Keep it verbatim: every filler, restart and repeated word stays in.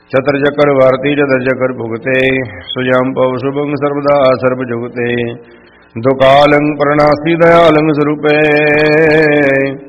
छतर चक्कर भारती चतर चक्कर भुगते सुजम पव शुभंग सर्वदा सर्व जुगते दुकालंग प्रणासी दयालंग स्वरूपे